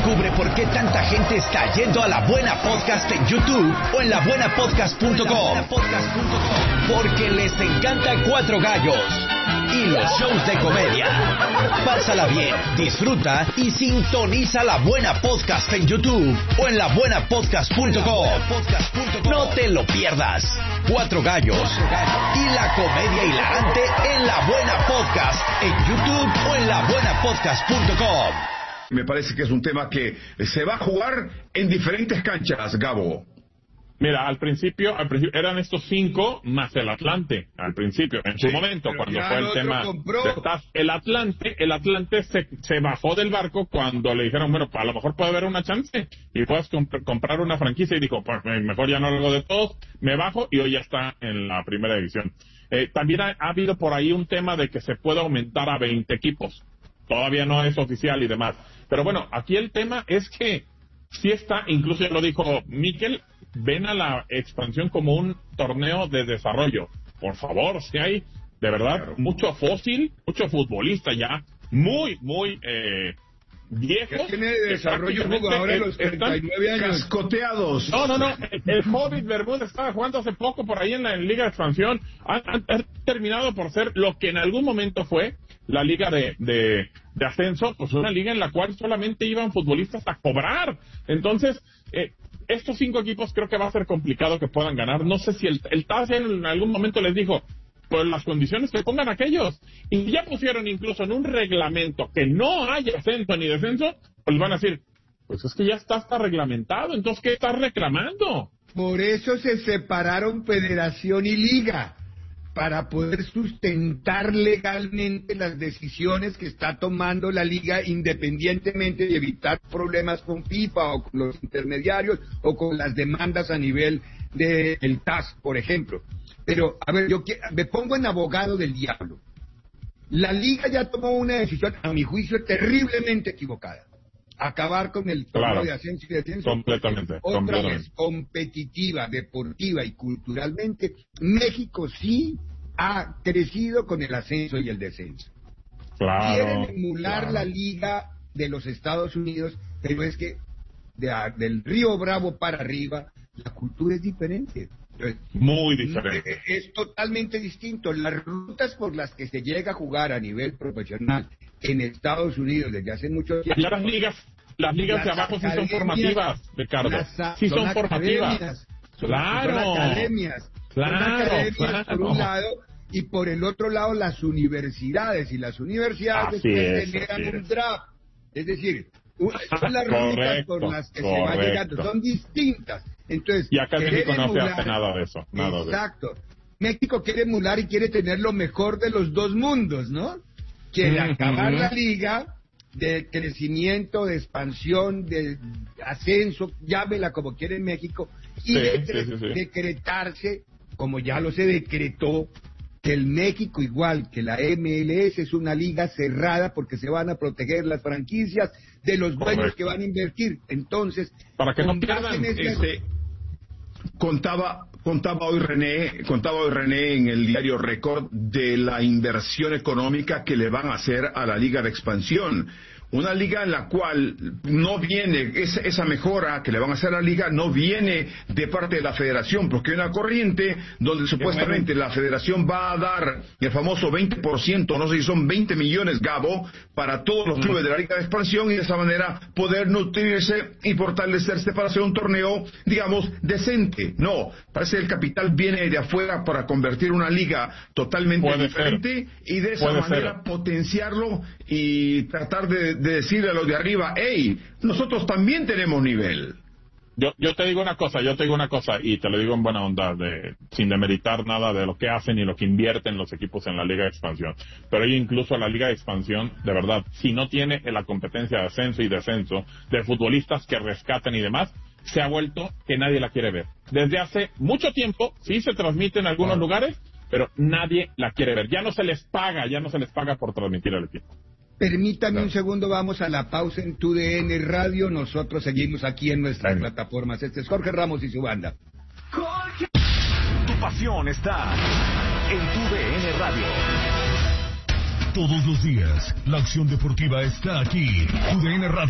Descubre por qué tanta gente está yendo a La Buena Podcast en YouTube o en labuenapodcast.com. Porque les encanta Cuatro Gallos y los shows de comedia. Pásala bien, disfruta y sintoniza La Buena Podcast en YouTube o en labuenapodcast.com. No te lo pierdas. Cuatro Gallos y la comedia hilarante en La Buena Podcast en YouTube o en labuenapodcast.com. Me parece que es un tema que se va a jugar en diferentes canchas, Gabo. Mira, al principio eran estos 5 más el Atlante, al principio, en su momento, cuando fue el tema el Atlante se bajó del barco cuando le dijeron, bueno, a lo mejor puede haber una chance y puedes comprar una franquicia, y dijo, pues mejor ya no lo hago de todos, me bajo, y hoy ya está en la primera división. También ha habido por ahí un tema de que se puede aumentar a 20 equipos, todavía no es oficial y demás, pero bueno, aquí el tema es que sí está, incluso ya lo dijo Mikel, ven a la expansión como un torneo de desarrollo. Por favor, si hay de verdad mucho fósil, mucho futbolista ya muy viejos. Tiene de desarrollo jugadores a los 39 años. Cascoteados. No. El Hobbit Bermúdez estaba jugando hace poco por ahí en la Liga de Expansión. Han terminado por ser lo que en algún momento fue la Liga de Ascenso, pues una liga en la cual solamente iban futbolistas a cobrar. Entonces, estos 5 equipos creo que va a ser complicado que puedan ganar. No sé si el TAS en algún momento les dijo, pues las condiciones que pongan aquellos. Y ya pusieron incluso en un reglamento que no haya ascenso ni descenso, pues van a decir, pues es que ya está reglamentado, entonces ¿qué estás reclamando? Por eso se separaron Federación y Liga, para poder sustentar legalmente las decisiones que está tomando la Liga, independientemente de evitar problemas con FIFA o con los intermediarios o con las demandas a nivel del TAS, por ejemplo. Pero, a ver, yo me pongo en abogado del diablo. La Liga ya tomó una decisión, a mi juicio, terriblemente equivocada. Acabar con el torneo de ascenso y descenso. Completamente. Vez, competitiva, deportiva y culturalmente, México sí ha crecido con el ascenso y el descenso. Quieren emular la Liga de los Estados Unidos, pero es que del Río Bravo para arriba, la cultura es diferente. Muy diferente. Es totalmente distinto. Las rutas por las que se llega a jugar a nivel profesional en Estados Unidos desde hace mucho tiempo. Ya las ligas de abajo sí son formativas, Ricardo. Sí son formativas. Claro. Son academias. Por un lado, y por el otro lado las universidades. Y las universidades generan un draft. Es decir, son las rutas por las que se va llegando. Son distintas. Entonces, y acá México no se hace nada de eso. Exacto. México quiere emular y quiere tener lo mejor de los dos mundos, ¿no? Quiere acabar la liga de crecimiento, de expansión, de ascenso, llámela como quiere en México, y decretarse, como ya lo se decretó, que el México, igual que la MLS, es una liga cerrada porque se van a proteger las franquicias de los dueños que van a invertir. Entonces, para que no pierdan Contaba hoy René en el diario Record de la inversión económica que le van a hacer a la Liga de Expansión. Una liga en la cual no viene, esa mejora que le van a hacer a la liga no viene de parte de la federación, porque hay una corriente donde supuestamente la federación va a dar el famoso 20%, no sé si son 20 millones, Gabo, para todos los clubes de la Liga de Expansión, y de esa manera poder nutrirse y fortalecerse para hacer un torneo, digamos, decente. No, parece que el capital viene de afuera para convertir una liga totalmente diferente y de esa manera potenciarlo y tratar de decirle a los de arriba, hey, nosotros también tenemos nivel. Yo te digo una cosa, y te lo digo en buena onda, sin demeritar nada de lo que hacen y lo que invierten los equipos en la Liga de Expansión. Pero incluso la Liga de Expansión, de verdad, si no tiene la competencia de ascenso y descenso, de futbolistas que rescaten y demás, se ha vuelto que nadie la quiere ver. Desde hace mucho tiempo, sí se transmite en algunos lugares, pero nadie la quiere ver. Ya no se les paga por transmitir al equipo. Permítame un segundo, vamos a la pausa en TUDN Radio. Nosotros seguimos aquí en nuestras plataformas. Este es Jorge Ramos y su banda. Tu pasión está en TUDN Radio. Todos los días, la acción deportiva está aquí. TUDN Radio.